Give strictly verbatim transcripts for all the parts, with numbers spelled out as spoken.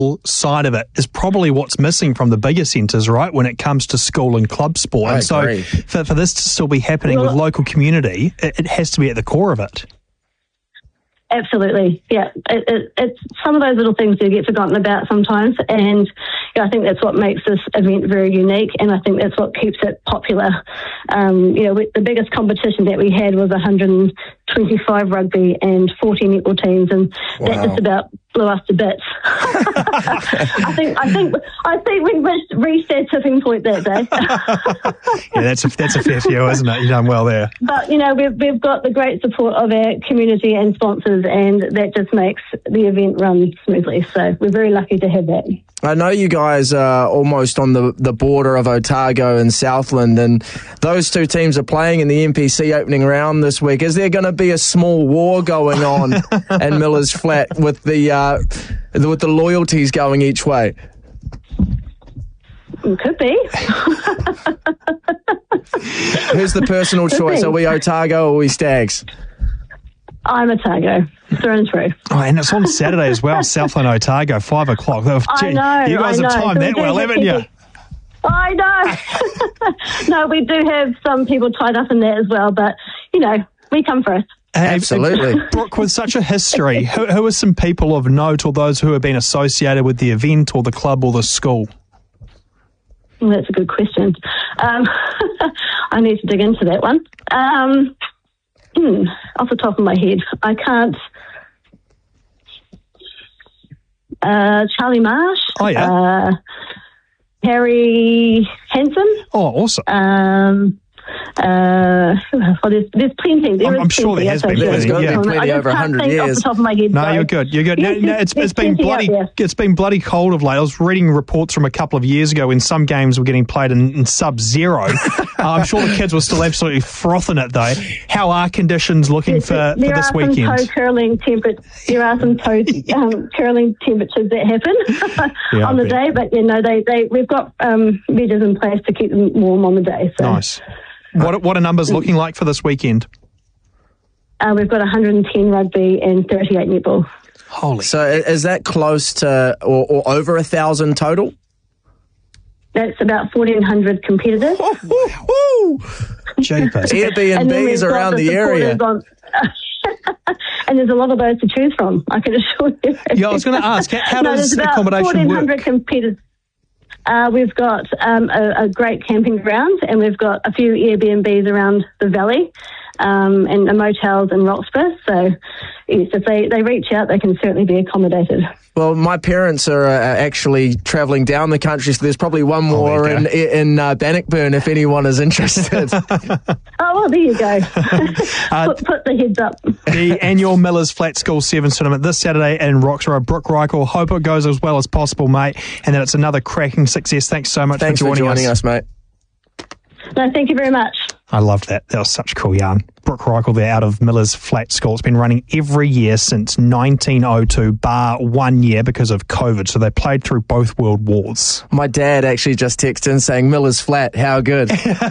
side of it is probably what's missing from the bigger centres, right, when it comes to school and club sport. I and so agree. for, for this to still be happening Well, with local community, it, it has to be at the core of it. Absolutely, yeah. It, it, it's some of those little things do get forgotten about sometimes, and you know, I think that's what makes this event very unique, and I think that's what keeps it popular. Um, you know, we, the biggest competition that we had was one hundred twenty-five rugby and forty netball teams, and Wow. that just about blew us to bits. I think, I think, I think we reached, reached our tipping point that day. Yeah, that's a, that's a fair few, isn't it? You've done well there. But, you know, we've, we've got the great support of our community and sponsors, and that just makes the event run smoothly. So we're very lucky to have that. I know you guys are almost on the, the border of Otago and Southland, and those two teams are playing in the N P C opening round this week. Is there going to be a small war going on in Millers Flat with the uh, with the loyalties going each way? Could be. Who's the personal Could choice? be. Are we Otago or are we Stags? I'm Otago, through and through. Oh, and it's on Saturday as well, Southland Otago, five o'clock. Oh, I gee, know, you guys I have know. timed So we that do well, have haven't you? people- I know. No, we do have some people tied up in that as well, but, you know, we come first. Hey, Absolutely. Brooke, with such a history, who, who are some people of note or those who have been associated with the event or the club or the school? Well, that's a good question. Um, I need to dig into that one. Um, hmm, off the top of my head, I can't. Uh, Charlie Marsh. Oh, yeah. Uh, Harry Hansen. Oh, awesome. Um, uh, who else? Well, there's, there's plenty. There I'm- is I'm sure plenty there has been associated plenty, with yeah. it. Plenty I just over one can't hundred think years. Off the top of my head. No, sorry. you're good. You're good. No, Yes, no, there's- it's there's it's been plenty out bloody there. it's been bloody cold of late. I was reading reports from a couple of years ago when some games were getting played in, in sub-zero. uh, I'm sure the kids were still absolutely frothing it though. How are conditions looking Yes, for, there for this are weekend? some toe curling temperature. There are some toe um, curling temperatures that happen Yeah, on I the bet. day, but you know they, they we've got um, measures in place to keep them warm on the day. So. Nice. What what are numbers looking like for this weekend? Uh, we've got one hundred ten rugby and thirty-eight netball. Holy. So i- is that close to or, or over a thousand total? That's about fourteen hundred competitors. Woo! Jeepers. And then we've Airbnbs got around the area. supporters on- and there's a lot of those to choose from, I can assure you. Yeah, I was going to ask, how, how No, does there's about accommodation fourteen hundred work? competitors. Uh, we've got um, a, a great camping ground, and we've got a few Airbnbs around the valley, um, and uh, motels in Roxburgh. So, yes, if they, they reach out, they can certainly be accommodated. Well, my parents are uh, actually travelling down the country, so there's probably one more there you in go. in uh, Bannockburn if anyone is interested. Oh, well, there you go. put, put the heads up. The annual Millers Flat School Sevens tournament this Saturday in Roxburgh. Brooke Reichel, hope it goes as well as possible, mate, and that it's another cracking success. Thanks so much Thanks for for joining, joining us, mate. No, thank you very much. I loved that. That was such cool yarn. Brooke Reichel there out of Millers Flat School. It's been running every year since nineteen oh two, bar one year because of COVID. So they played through both world wars. My dad actually just texted in saying Miller's Flat, how good.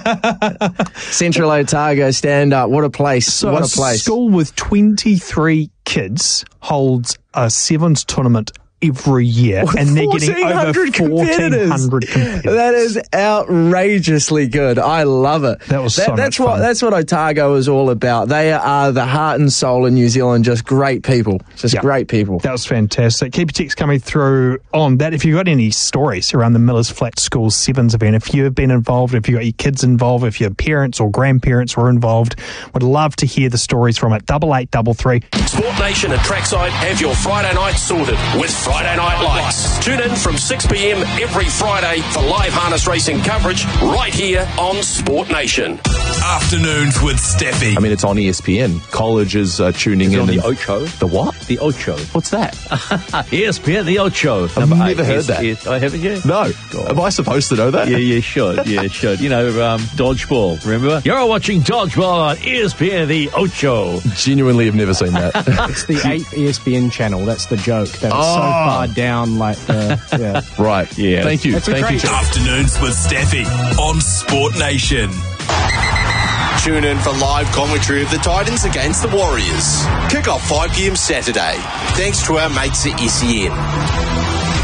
Central Otago, stand up. What a place. So what a a place. school with twenty-three kids holds a sevens tournament every year, and they're getting over fourteen hundred competitors. That is outrageously good. I love it. That was so that's much what fun. that's what Otago is all about. They are the heart and soul in New Zealand. Just great people. Just Yeah. great people. That was fantastic. Keep your texts coming through on that. If you've got any stories around the Millers Flat School Sevens event, if you have been involved, if you've got your kids involved, if your parents or grandparents were involved, would love to hear the stories from it. Double eight double three. Sport Nation and Trackside have your Friday night sorted with Friday Night Lights. Tune in from six p.m. every Friday for live harness racing coverage right here on Sport Nation. Afternoons with Steffi. I mean, it's on E S P N. College is uh, tuning Is it in. on the and- Ocho? The what? The Ocho. What's that? E S P N, the Ocho. I've never heard that. Yes, I haven't you? No. Am I supposed to know that? Yeah, you should. Yeah, you should. You know, um, Dodgeball, remember? You're watching Dodgeball on E S P N, the Ocho. Genuinely have never seen that. It's the eighth E S P N channel. That's the joke. That it's so Oh. far down, like the yeah. Right. Yeah. Thank you. That's a Thank you. great- Jeff. Afternoons with Steffi on Sport Nation. Tune in for live commentary of the Titans against the Warriors. Kick off five p.m. Saturday. Thanks to our mates at S E N.